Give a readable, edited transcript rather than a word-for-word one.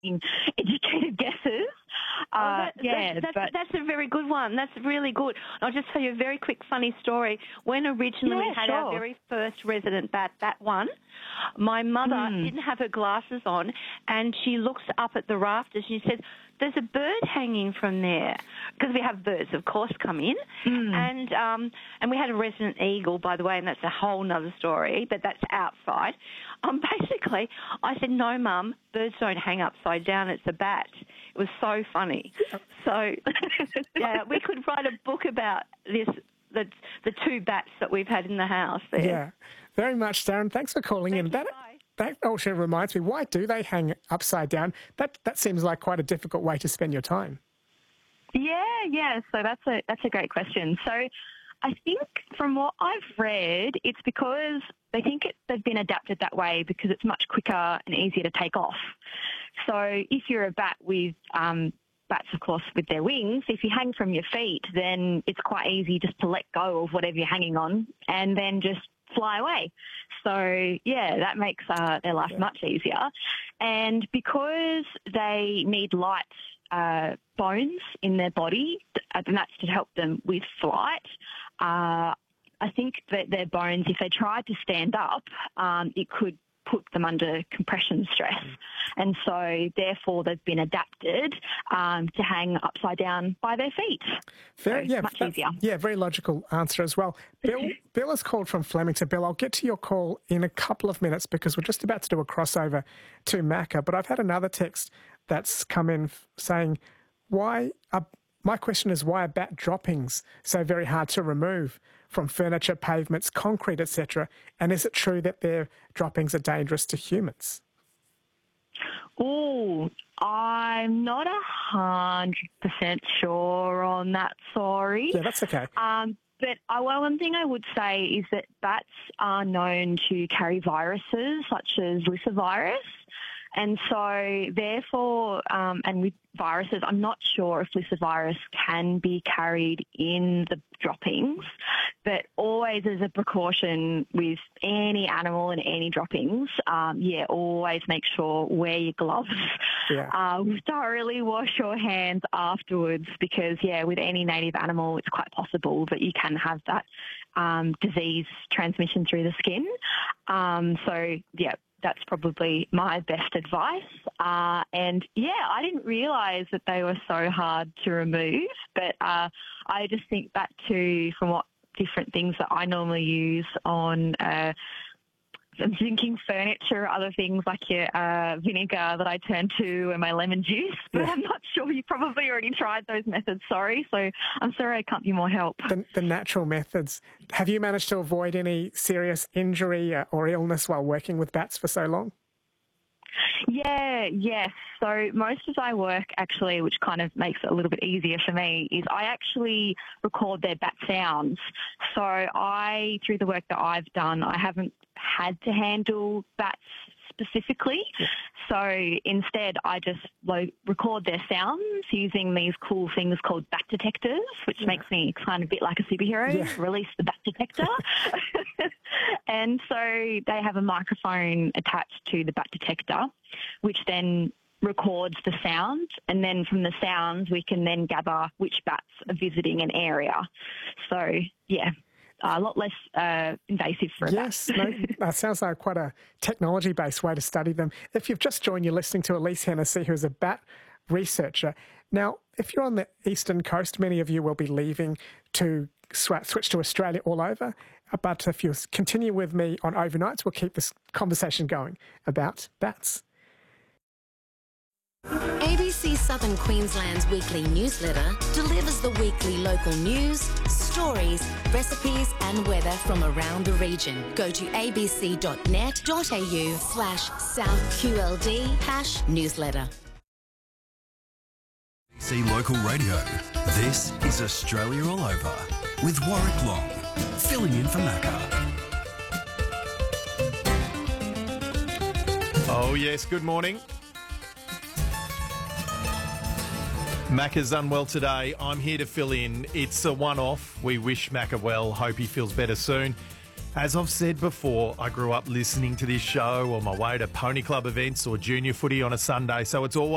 educated guesses. That's a very good one. That's really good. I'll just tell you a very quick funny story. When originally we had our very first resident bat, that one, my mother didn't have her glasses on, and she looks up at the rafters and she said, "There's a bird hanging from there," because we have birds, of course, come in, and we had a resident eagle, by the way, and that's a whole nother story, but that's outside. Basically, I said, "No, Mum, birds don't hang upside down. It's a bat." It was so funny. So, yeah, we could write a book about this, the two bats that we've had in the house there. Yeah, very much, Darren. Thanks for calling in. That also reminds me, why do they hang upside down? That seems like quite a difficult way to spend your time. Yeah. So that's a great question. So I think from what I've read, it's because they think they've been adapted that way because it's much quicker and easier to take off. So if you're a bat with bats, of course, with their wings, if you hang from your feet, then it's quite easy just to let go of whatever you're hanging on and then just fly away. So, yeah, that makes their life much easier. And because they need light bones in their body, and that's to help them with flight, I think that their bones, if they tried to stand up, it could put them under compression stress. And so, therefore, they've been adapted to hang upside down by their feet. Much easier. Yeah, very logical answer as well. Bill has called from Flemington. Bill, I'll get to your call in a couple of minutes because we're just about to do a crossover to Macca. But I've had another text that's come in saying, my question is, why are bat droppings so very hard to remove from furniture, pavements, concrete, etc.? And is it true that their droppings are dangerous to humans? Oh, I'm not 100% sure on that, sorry. Yeah, that's okay. But one thing I would say is that bats are known to carry viruses such as lyssavirus. And so, therefore, and with viruses, I'm not sure if lyssavirus can be carried in the droppings, but always as a precaution with any animal and any droppings, always make sure wear your gloves. Thoroughly wash your hands afterwards because, with any native animal, it's quite possible that you can have that disease transmission through the skin. That's probably my best advice. I didn't realise that they were so hard to remove, but I just think back to from what different things that I normally use on I'm thinking furniture, other things like your vinegar that I turn to and my lemon juice, but I'm not sure. You probably already tried those methods, sorry. So I'm sorry I can't be more help. The natural methods. Have you managed to avoid any serious injury or illness while working with bats for so long? Yes. So most of my work actually, which kind of makes it a little bit easier for me, is I actually record their bat sounds. So through the work that I've done, I haven't had to handle bats specifically. So instead, I just record their sounds using these cool things called bat detectors, which makes me kind of a bit like a superhero, release the bat detector. And so they have a microphone attached to the bat detector, which then records the sound. And then from the sounds, we can then gather which bats are visiting an area. So, a lot less invasive for a bat. That sounds like quite a technology-based way to study them. If you've just joined, you're listening to Elise Hennessy, who's a bat researcher. Now, if you're on the eastern coast, many of you will be leaving to switch to Australia all over. But if you continue with me on overnights, we'll keep this conversation going about bats. ABC Southern Queensland's weekly newsletter delivers the weekly local news, stories, recipes and weather from around the region. Go to abc.net.au/SouthQLD #newsletter. ABC Local Radio. This is Australia All Over with Warwick Long, filling in for Macca. Oh yes, good morning. Macca's unwell today. I'm here to fill in. It's a one-off. We wish Macca well. Hope he feels better soon. As I've said before, I grew up listening to this show on my way to pony club events or junior footy on a Sunday, so it's always